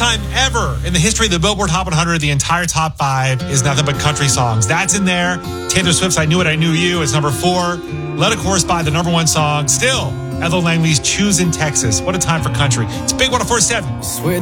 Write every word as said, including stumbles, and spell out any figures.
time ever in the history of the Billboard Hot one hundred, the entire top five is nothing but country songs. That's in there. Taylor Swift's I Knew It, I Knew You is number four. Let It Correspond, the number one song. Still, Ethel Langley's Choosing Texas. What a time for country. It's Big one oh four point seven.